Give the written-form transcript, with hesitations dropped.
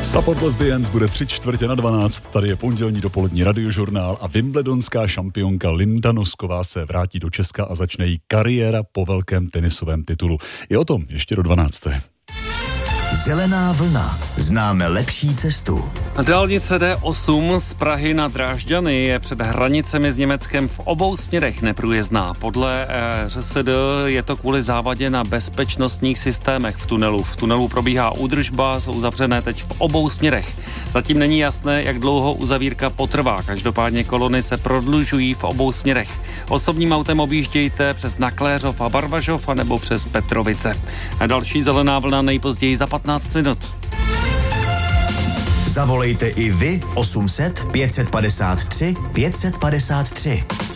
Support Lesbians bude 3:45, tady je pondělní dopolední radiožurnál a wimbledonská šampionka Linda Nosková se vrátí do Česka a začne jí kariéra po velkém tenisovém titulu. I o tom ještě do 12. Zelená vlna. Známe lepší cestu. Dálnice D8 z Prahy na Drážďany je před hranicemi s Německem v obou směrech neprůjezdná. Podle ŘSD je to kvůli závadě na bezpečnostních systémech v tunelu. V tunelu probíhá údržba, jsou zavřené teď v obou směrech. Zatím není jasné, jak dlouho uzavírka potrvá. Každopádně kolony se prodlužují v obou směrech. Osobním autem objíždějte přes Nakléřov a Barvažov a nebo přes Petrovice. A další zelená vlna nejpozději za 15 minut. Zavolejte i vy 800 553 553.